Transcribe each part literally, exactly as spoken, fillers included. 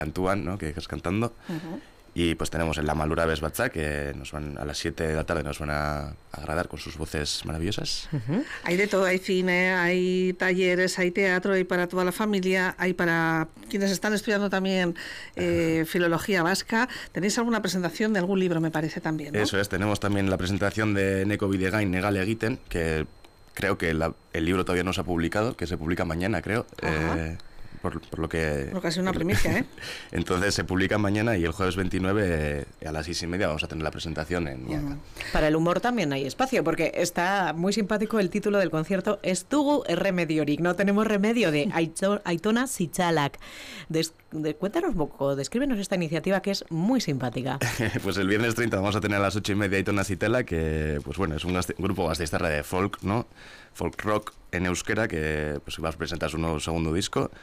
Antúan, ¿no? Que, que es cantando. Uh-huh. Y pues tenemos el La Malura Besbatza, que nos van a las siete de la tarde nos van a agradar con sus voces maravillosas. Uh-huh. Hay de todo, hay cine, hay talleres, hay teatro, hay para toda la familia, hay para quienes están estudiando también eh, filología vasca. ¿Tenéis alguna presentación de algún libro, me parece también, ¿no? Eso es, tenemos también la presentación de Neko Bidegain, Negale Egiten, que creo que la, el libro todavía no se ha publicado, que se publica mañana, creo. Eh, Por, por lo que... Por casi una primicia, ¿eh? Entonces se publica mañana y el jueves veintinueve eh, a las seis y media vamos a tener la presentación en Iaka. Uh-huh. Para el humor también hay espacio, porque está muy simpático el título del concierto, Estugu Erremediorik, no tenemos remedio, de Aitona Sichalak. Des, de, cuéntanos un poco, descríbenos esta iniciativa que es muy simpática. Pues el viernes treinta vamos a tener a las ocho y media Aitona Sichalak, que pues bueno, es un, gaste, un grupo gasteiztarra de folk, ¿no? Folk rock en euskera, que pues va a presentar su nuevo segundo disco.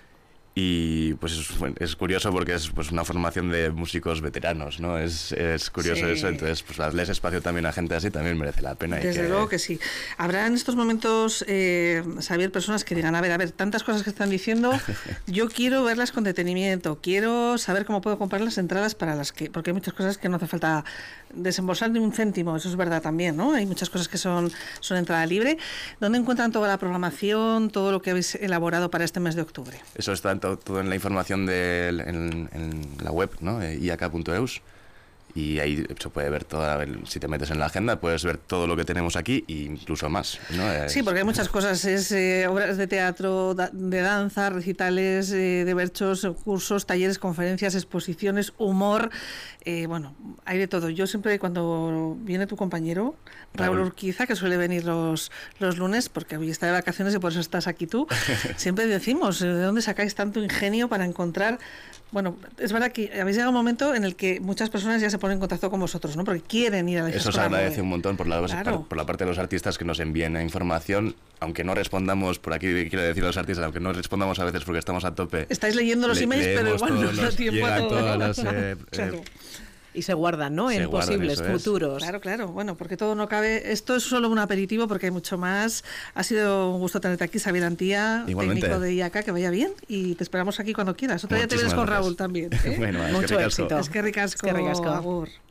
Y pues es, es curioso porque es pues una formación de músicos veteranos, ¿no? Es, es curioso sí. eso, entonces pues darles espacio también a gente así también merece la pena. Desde y que... luego que sí. Habrá en estos momentos, eh, Xavier, personas que digan, a ver, a ver, tantas cosas que están diciendo, yo quiero verlas con detenimiento, quiero saber cómo puedo comprar las entradas para las que, porque hay muchas cosas que no hace falta desembolsar ni un céntimo, eso es verdad también, ¿no? Hay muchas cosas que son, son entrada libre. ¿Dónde encuentran toda la programación, todo lo que habéis elaborado para este mes de octubre? Eso está en todo, todo en la información de en, en la web, ¿no? iaka punto eus, y ahí se puede ver toda, si te metes en la agenda puedes ver todo lo que tenemos aquí e incluso más, ¿no? Es... Sí, porque hay muchas cosas, es eh, obras de teatro, da, de danza, recitales, eh, de berchos, cursos, talleres, conferencias, exposiciones, humor, eh, bueno, hay de todo. Yo siempre cuando viene tu compañero Raúl, Raúl Urquiza, que suele venir los, los lunes, porque hoy está de vacaciones y por eso estás aquí tú, siempre decimos, ¿de dónde sacáis tanto ingenio para encontrar? Bueno, es verdad que habéis llegado a un momento en el que muchas personas ya se ponen en contacto con vosotros, ¿no? Porque quieren ir a la Eso se agradece un montón por la, claro. por la parte de los artistas que nos envíen la información, aunque no respondamos, por aquí quiero decir a los artistas, aunque no respondamos a veces porque estamos a tope. Estáis leyendo los le, emails, pero igual no da tiempo a todo. Las, eh, claro. eh, Y se guardan, ¿no? Se en guardan, posibles futuros. Claro, claro. Bueno, porque todo no cabe. Esto es solo un aperitivo porque hay mucho más. Ha sido un gusto tenerte aquí, Xavier Antía, igualmente. Técnico de iaka, que vaya bien y te esperamos aquí cuando quieras. Otro día te vienes con Raúl también. ¿eh? Bueno, mucho éxito. Es que ricasco. Es que ricasco. Agur.